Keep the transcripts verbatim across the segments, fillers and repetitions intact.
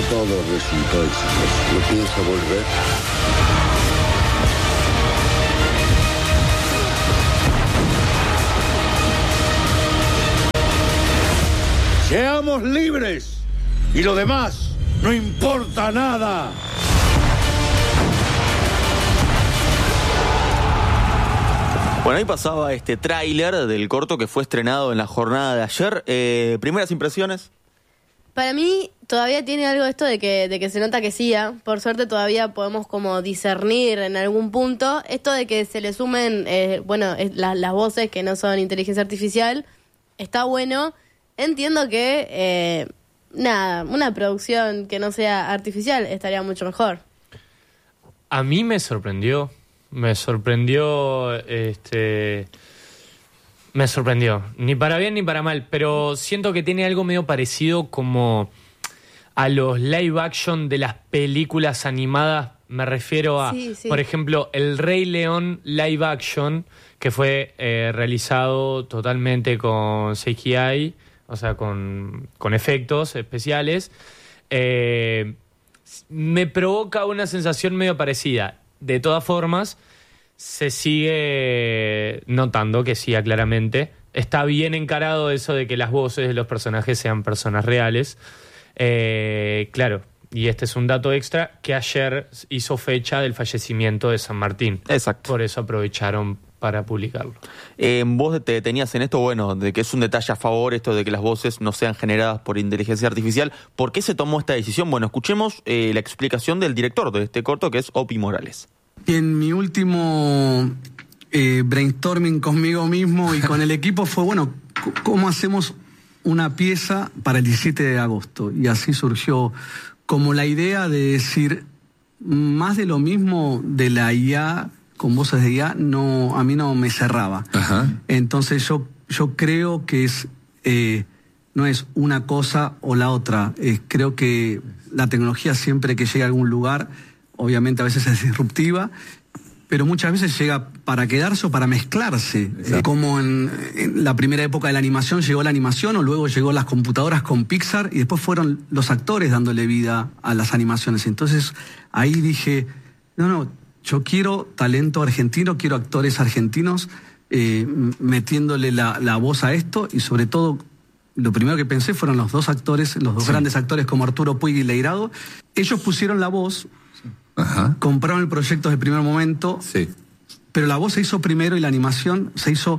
todo resultó exitoso. ¿No piensa volver? ¡Seamos libres! Y lo demás no importa nada. Bueno, ahí pasaba este tráiler del corto que fue estrenado en la jornada de ayer. Eh, primeras impresiones. Para mí todavía tiene algo esto de que, de que se nota que sí, ¿eh? Por suerte todavía podemos como discernir en algún punto esto de que se le sumen, eh, bueno, es, la, las voces que no son inteligencia artificial, está bueno. Entiendo que, eh, nada, una producción que no sea artificial estaría mucho mejor. A mí me sorprendió, me sorprendió, este... Me sorprendió, ni para bien ni para mal, pero siento que tiene algo medio parecido como a los live action de las películas animadas. Me refiero a, sí, sí. por ejemplo, El Rey León live action, que fue eh, realizado totalmente con C G I, o sea, con, con efectos especiales. Eh, me provoca una sensación medio parecida. De todas formas, se sigue notando que sí, claramente. Está bien encarado eso de que las voces de los personajes sean personas reales. Eh, claro, y este es un dato extra que ayer hizo fecha del fallecimiento de San Martín. Exacto. Por eso aprovecharon para publicarlo. Eh, vos te detenías en esto, bueno, de que es un detalle a favor esto de que las voces no sean generadas por inteligencia artificial. ¿Por qué se tomó esta decisión? Bueno, escuchemos eh, la explicación del director de este corto, que es Opi Morales. En mi último eh, brainstorming conmigo mismo y con el equipo fue, bueno, c- ¿cómo hacemos una pieza para el diecisiete de agosto? Y así surgió como la idea de decir, más de lo mismo de la I A, con voces de I A, no, a mí no me cerraba. Ajá. Entonces yo, yo creo que es, eh, no es una cosa o la otra. Eh, creo que la tecnología siempre que llega a algún lugar, obviamente a veces es disruptiva, pero muchas veces llega para quedarse o para mezclarse. Eh, como en, en la primera época de la animación llegó la animación, o luego llegó las computadoras con Pixar, y después fueron los actores dándole vida a las animaciones. Entonces ahí dije, no, no, yo quiero talento argentino, quiero actores argentinos eh, metiéndole la, la voz a esto, y sobre todo lo primero que pensé fueron los dos actores, los dos sí. grandes actores como Arturo Puig y Leirado. Ellos pusieron la voz. Ajá. Compraron el proyecto desde el primer momento, sí. pero la voz se hizo primero y la animación se hizo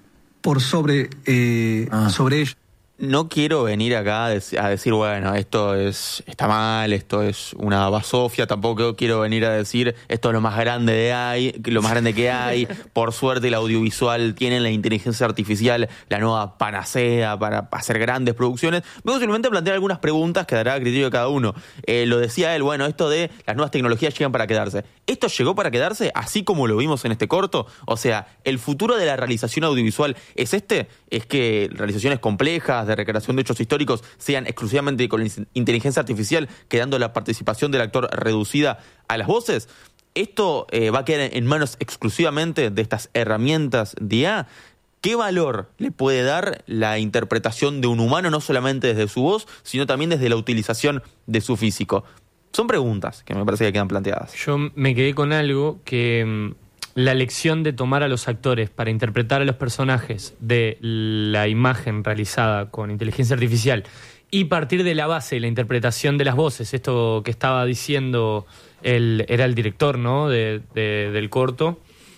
por sobre, eh, ah. sobre ellos. No quiero venir acá a decir, bueno, esto es está mal, esto es una basofia. Tampoco quiero venir a decir, esto es lo más grande de hay, lo más grande que hay. Por suerte el audiovisual tiene la inteligencia artificial, la nueva panacea para hacer grandes producciones. Vengo simplemente a plantear algunas preguntas que dará a criterio de cada uno. Eh, lo decía él, bueno, esto de las nuevas tecnologías llegan para quedarse. ¿Esto llegó para quedarse así como lo vimos en este corto? O sea, ¿el futuro de la realización audiovisual es este? ¿Es que realizaciones complejas, de recreación de hechos históricos, sean exclusivamente con la inteligencia artificial, quedando la participación del actor reducida a las voces? ¿Esto eh, va a quedar en manos exclusivamente de estas herramientas de I A? ¿Qué valor le puede dar la interpretación de un humano, no solamente desde su voz, sino también desde la utilización de su físico? Son preguntas que me parece que quedan planteadas. Yo me quedé con algo que... La elección de tomar a los actores para interpretar a los personajes de la imagen realizada con inteligencia artificial y partir de la base de la interpretación de las voces, esto que estaba diciendo el, era el director, ¿no? de, de, del corto,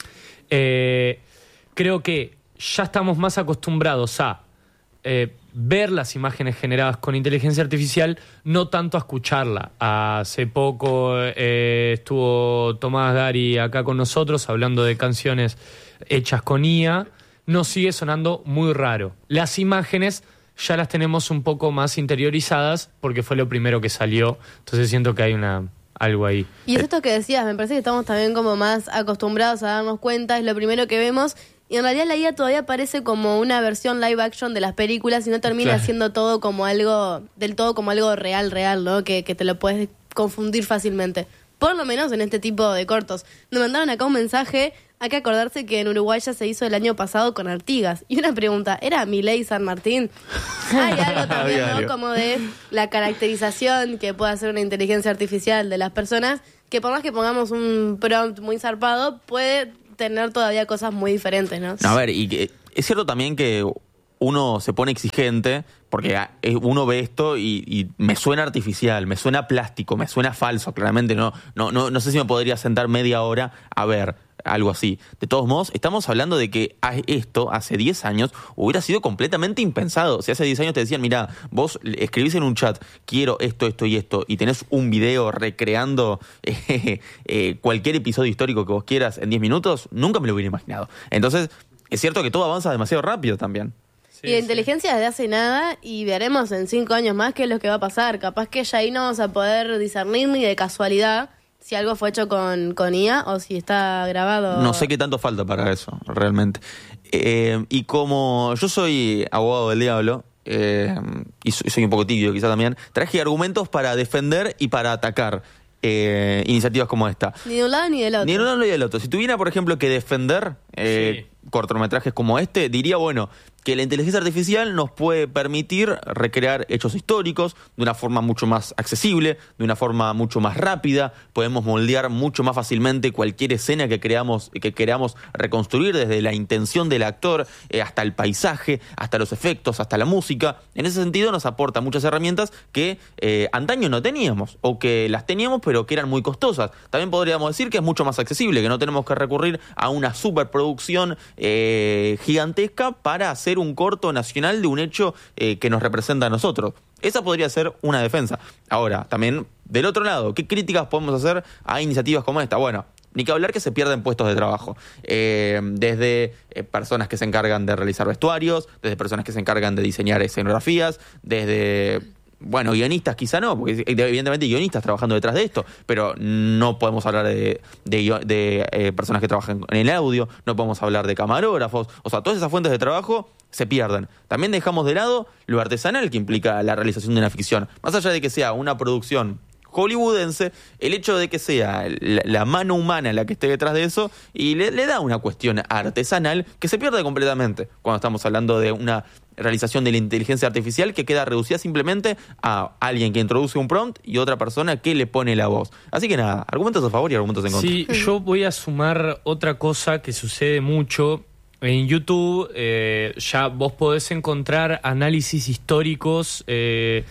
eh, creo que ya estamos más acostumbrados a eh, ver las imágenes generadas con inteligencia artificial, no tanto a escucharla. Hace poco eh, estuvo Tomás Gari acá con nosotros hablando de canciones hechas con I A. Nos sigue sonando muy raro. Las imágenes ya las tenemos un poco más interiorizadas porque fue lo primero que salió. Entonces siento que hay una algo ahí. Y es esto que decías, me parece que estamos también como más acostumbrados a darnos cuenta, es lo primero que vemos. Y en realidad la I A todavía parece como una versión live action de las películas y no termina claro. siendo todo como algo, del todo como algo real, real, ¿no? Que, que te lo puedes confundir fácilmente. Por lo menos en este tipo de cortos. Nos mandaron acá un mensaje hay que acordarse que en Uruguay ya se hizo el año pasado con Artigas. Y una pregunta, ¿era Milei San Martín? Hay algo también, Había ¿no? algo. Como de la caracterización que puede hacer una inteligencia artificial de las personas, que por más que pongamos un prompt muy zarpado, puede tener todavía cosas muy diferentes, ¿no? No, a ver, y que, es cierto también que uno se pone exigente porque a- eh, uno ve esto y, y me suena artificial, me suena plástico, me suena falso, claramente no, no, no, no sé si me podría sentar media hora a ver algo así. De todos modos, estamos hablando de que a- esto hace diez años hubiera sido completamente impensado. O sea, hace diez años te decían, mira, vos escribís en un chat, quiero esto, esto y esto, y tenés un video recreando eh, eh, cualquier episodio histórico que vos quieras en diez minutos, nunca me lo hubiera imaginado. Entonces, es cierto que todo avanza demasiado rápido también. Sí, y de sí. inteligencia desde hace nada y veremos en cinco años más qué es lo que va a pasar. Capaz que ya ahí no vamos a poder discernir ni de casualidad si algo fue hecho con, con I A o si está grabado. No sé qué tanto falta para eso, realmente. Eh, y como yo soy abogado del diablo, eh, y soy, soy un poco tibio quizá también, traje argumentos para defender y para atacar eh, iniciativas como esta. Ni de un lado ni del otro. Ni uno ni del otro. Si tuviera, por ejemplo, que defender eh, cortometrajes como este, diría, bueno, que la inteligencia artificial nos puede permitir recrear hechos históricos de una forma mucho más accesible, de una forma mucho más rápida. Podemos moldear mucho más fácilmente cualquier escena que creamos, que queramos reconstruir, desde la intención del actor eh, hasta el paisaje, hasta los efectos, hasta la música. En ese sentido nos aporta muchas herramientas que eh, antaño no teníamos, o que las teníamos pero que eran muy costosas. También podríamos decir que es mucho más accesible, que no tenemos que recurrir a una superproducción eh, gigantesca para hacer un corto nacional de un hecho eh, que nos representa a nosotros. Esa podría ser una defensa. Ahora, también, del otro lado, ¿qué críticas podemos hacer a iniciativas como esta? Bueno, ni que hablar que se pierden puestos de trabajo. Eh, desde eh, personas que se encargan de realizar vestuarios, desde personas que se encargan de diseñar escenografías, desde... Bueno, guionistas quizá no, porque evidentemente hay guionistas trabajando detrás de esto, pero no podemos hablar de, de, de eh, personas que trabajan en el audio, no podemos hablar de camarógrafos, o sea, todas esas fuentes de trabajo se pierden. También dejamos de lado lo artesanal que implica la realización de una ficción. Más allá de que sea una producción hollywoodense, el hecho de que sea la, la mano humana la que esté detrás de eso y le, le da una cuestión artesanal que se pierde completamente cuando estamos hablando de una realización de la inteligencia artificial que queda reducida simplemente a alguien que introduce un prompt y otra persona que le pone la voz. Así que nada, argumentos a favor y argumentos en contra. Sí, yo voy a sumar otra cosa que sucede mucho. En YouTube eh, ya vos podés encontrar análisis históricos eh,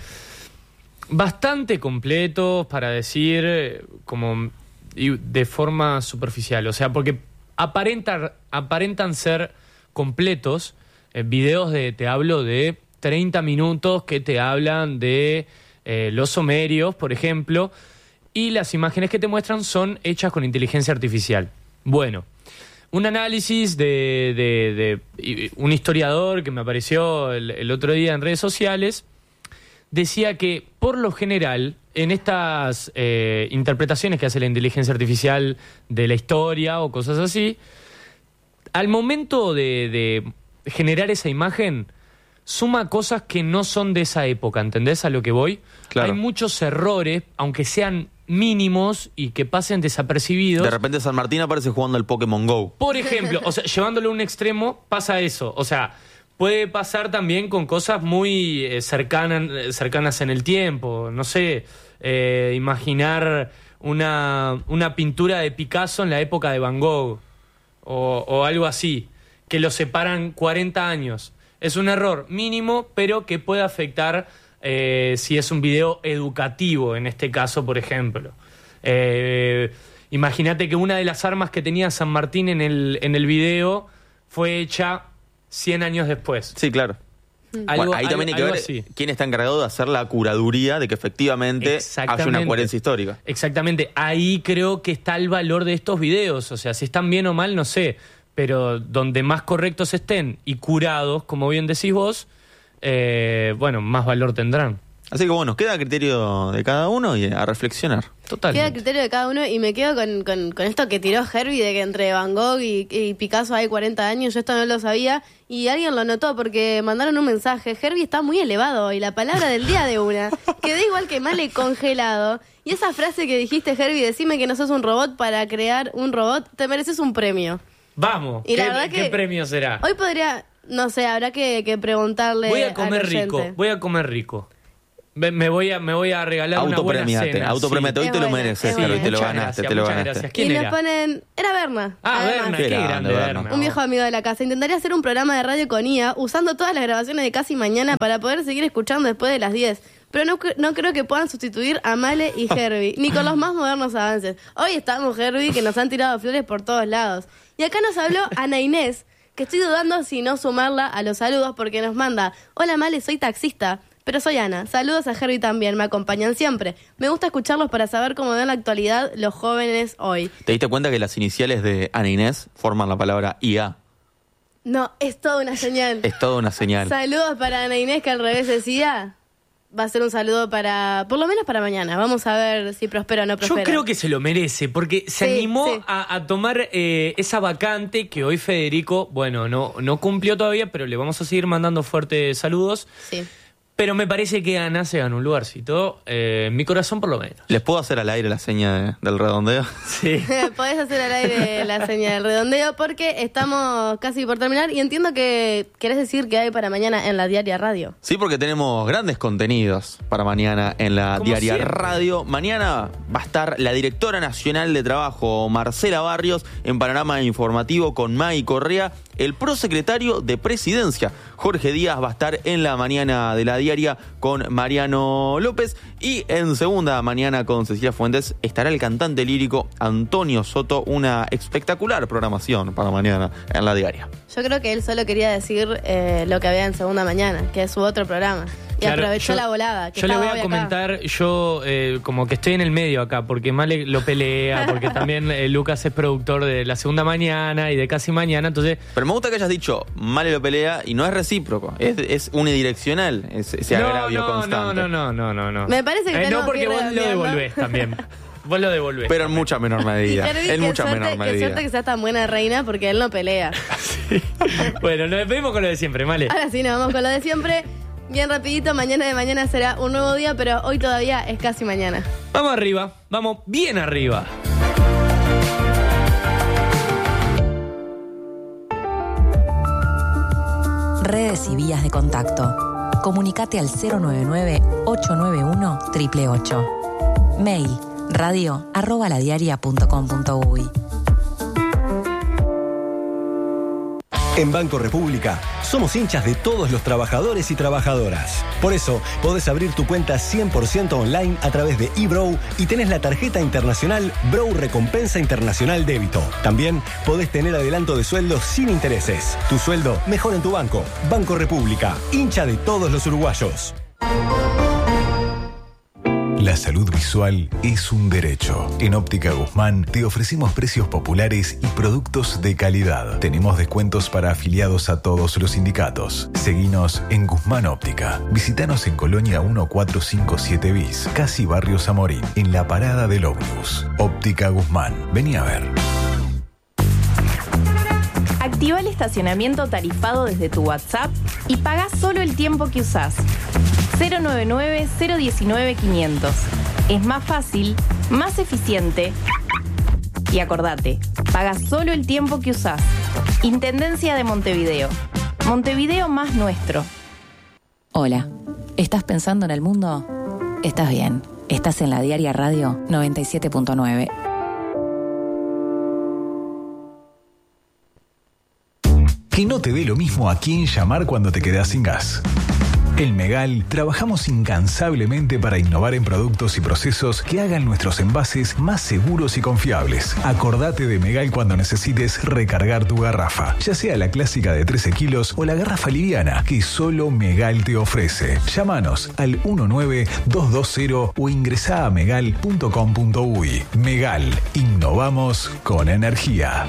bastante completos, para decir, eh, como y de forma superficial. O sea, porque aparentan, aparentan ser completos. Eh, videos de, te hablo de treinta minutos que te hablan de eh, los sumerios, por ejemplo, y las imágenes que te muestran son hechas con inteligencia artificial. Bueno, un análisis de, de, de un historiador que me apareció el, el otro día en redes sociales decía que, por lo general, en estas eh, interpretaciones que hace la inteligencia artificial de la historia o cosas así, al momento de, de generar esa imagen, suma cosas que no son de esa época, ¿entendés a lo que voy? Claro. Hay muchos errores, aunque sean mínimos y que pasen desapercibidos. De repente San Martín aparece jugando al Pokémon Go. Por ejemplo, o sea, llevándolo a un extremo, pasa eso. O sea, puede pasar también con cosas muy eh, cercanas, cercanas en el tiempo. No sé, eh, imaginar una, una pintura de Picasso en la época de Van Gogh o, o algo así, que lo separan cuarenta años. Es un error mínimo, pero que puede afectar eh, si es un video educativo, en este caso, por ejemplo. Eh, Imagínate que una de las armas que tenía San Martín en el, en el video fue hecha cien años después. Sí, claro. Algo, Bueno, ahí también hay que algo ver así. quién está encargado de hacer la curaduría de que efectivamente haya una Exactamente. coherencia histórica. Exactamente. Ahí creo que está el valor de estos videos. O sea, si están bien o mal, no sé. Pero donde más correctos estén y curados, como bien decís vos, eh, bueno, más valor tendrán. Así que bueno, queda a criterio de cada uno y a reflexionar. Queda a Totalmente. criterio de cada uno y me quedo con, con, con esto que tiró Herbie de que entre Van Gogh y, y Picasso hay cuarenta años. Yo esto no lo sabía y alguien lo notó porque mandaron un mensaje. Herbie está muy elevado y la palabra del día de una. Quedé igual que Male congelado. Y esa frase que dijiste, Herbie, decime que no sos un robot para crear un robot, te mereces un premio. Vamos. Y la ¿Qué, verdad ¿qué que premio será? Hoy podría, no sé, habrá que, que preguntarle. Voy a comer al rico, oyente. voy a comer rico. Me, me voy a me voy a regalar una buena Autopremiate, cena. autopremiate. Hoy Es te lo buena, mereces, es Jero, y buena. te lo Muchas ganaste, gracias, te lo muchas ganaste. gracias. Y ¿Quién nos era? ponen. Era Berna. Ah, además. Berna, Qué qué grande, grande, Berna. Berna. Un viejo amigo de la casa. Intentaría hacer un programa de radio con I A usando todas las grabaciones de Casi Mañana para poder seguir escuchando después de las diez. Pero no, cre- no creo que puedan sustituir a Male y Herbie, ni con los más modernos avances. Hoy estamos Herbie, que nos han tirado flores por todos lados. Y acá nos habló Ana Inés, que estoy dudando si no sumarla a los saludos porque nos manda: hola Male, soy taxista, pero soy Ana. Saludos a Herbie también, me acompañan siempre. Me gusta escucharlos para saber cómo ven la actualidad los jóvenes hoy. ¿Te diste cuenta que las iniciales de Ana Inés forman la palabra I A? No, es toda una señal. Es toda una señal. Saludos para Ana Inés, que al revés decía. Va a ser un saludo para, por lo menos para mañana. Vamos a ver si prospera o no Yo prospera. creo que se lo merece, porque se Sí, animó sí. A, a tomar eh, esa vacante que hoy Federico, bueno, no, no cumplió todavía, pero le vamos a seguir mandando fuertes saludos. Sí. Pero me parece que Ana se gana un lugarcito, eh, en mi corazón por lo menos. ¿Les puedo hacer al aire la seña de- del redondeo? Sí. Podés hacer al aire la señal del redondeo porque estamos casi por terminar y entiendo que querés decir que hay para mañana en la Diaria Radio. Sí, porque tenemos grandes contenidos para mañana en la Como Diaria siempre. Radio. Mañana va a estar la directora nacional de trabajo, Marcela Barrios, en Panorama Informativo con May Correa. El prosecretario de Presidencia, Jorge Díaz, va a estar en la mañana de la Diaria con Mariano López. Y en segunda mañana con Cecilia Fuentes estará el cantante lírico Antonio Soto. Una espectacular programación para mañana en la Diaria. Yo creo que él solo quería decir eh, lo que había en segunda mañana, que es su otro programa. Y Claro, aprovechó yo- la volada. Que Yo le voy estaba a hoy acá. comentar, yo eh, como que estoy en el medio acá, porque Male lo pelea, porque también eh, Lucas es productor de La Segunda Mañana y de Casi Mañana, entonces... Pero me gusta que hayas dicho, Male lo pelea, y no es recíproco, es, es unidireccional ese, ese no, agravio no, constante. no, no, no, no, no. Me parece que Eh, tenemos No, porque que ir vos lo redondeando. devolvés también. Vos lo devolvés. Pero en mucha menor Y medida. Herbie, En qué mucha suerte, menor qué medida. suerte que seas tan buena reina porque él no pelea. Sí. Bueno, nos despedimos con lo de siempre, Male. Ahora sí, nos vamos con lo de siempre. Bien rapidito, mañana de mañana será un nuevo día, pero hoy todavía es casi mañana. Vamos arriba, vamos bien arriba. Redes y vías de contacto. Comunicate al cero nueve nueve, ocho nueve uno, ocho ocho ocho. Mail radio arroba ladiaria punto com punto uy. En Banco República somos hinchas de todos los trabajadores y trabajadoras. Por eso podés abrir tu cuenta cien por ciento online a través de eBrow y tenés la tarjeta internacional Brow Recompensa Internacional Débito. También podés tener adelanto de sueldo sin intereses. Tu sueldo mejor en tu banco. Banco República, hincha de todos los uruguayos. La salud visual es un derecho. En Óptica Guzmán te ofrecemos precios populares y productos de calidad. Tenemos descuentos para afiliados a todos los sindicatos. Seguinos en Guzmán Óptica. Visítanos en Colonia mil cuatrocientos cincuenta y siete bis, casi Barrio Zamorín, en la parada del ómnibus. Óptica Guzmán. Vení a ver. Activa el estacionamiento tarifado desde tu WhatsApp y paga solo el tiempo que usás. cero nueve nueve, cero uno nueve, quinientos. Es más fácil, más eficiente. Y acordate, paga solo el tiempo que usás. Intendencia de Montevideo. Montevideo más nuestro. Hola, ¿estás pensando en el mundo? Estás bien, estás en la Diaria Radio noventa y siete punto nueve. Que no te dé lo mismo a quién llamar cuando te quedás sin gas. En Megal trabajamos incansablemente para innovar en productos y procesos que hagan nuestros envases más seguros y confiables. Acordate de Megal cuando necesites recargar tu garrafa, ya sea la clásica de trece kilos o la garrafa liviana que solo Megal te ofrece. Llámanos al uno nueve dos dos cero o ingresá a megal punto com punto uy. Megal, innovamos con energía.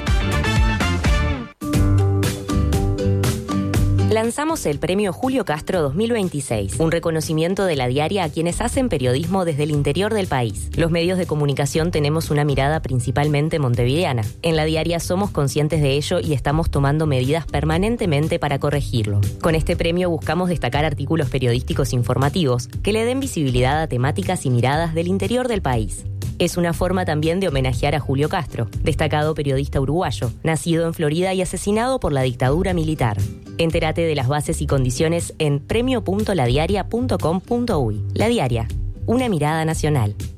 Lanzamos el Premio Julio Castro dos mil veintiséis, un reconocimiento de la Diaria a quienes hacen periodismo desde el interior del país. Los medios de comunicación tenemos una mirada principalmente montevideana. En la Diaria somos conscientes de ello y estamos tomando medidas permanentemente para corregirlo. Con este premio buscamos destacar artículos periodísticos informativos que le den visibilidad a temáticas y miradas del interior del país. Es una forma también de homenajear a Julio Castro, destacado periodista uruguayo, nacido en Florida y asesinado por la dictadura militar. Entérate de las bases y condiciones en premio punto la diaria punto com punto uy. La Diaria, una mirada nacional.